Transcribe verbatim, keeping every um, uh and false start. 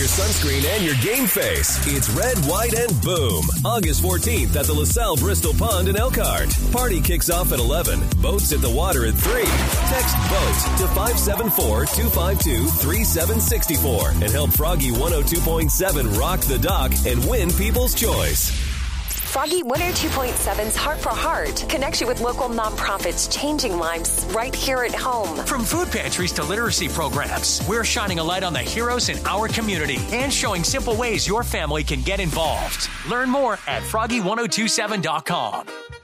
your sunscreen and your game face. It's Red, White, and Boom. August fourteenth at the LaSalle Bristol Pond in Elkhart. Party kicks off at eleven. Boats at the water at three. Text BOAT to five seven four, two five two, three seven six four and help Froggy one oh two point seven rock the dock and win People's Choice. Froggy one oh two point seven's Heart for Heart connects you with local nonprofits changing lives right here at home. From food pantries to literacy programs, we're shining a light on the heroes in our community and showing simple ways your family can get involved. Learn more at froggy ten twenty-seven dot com.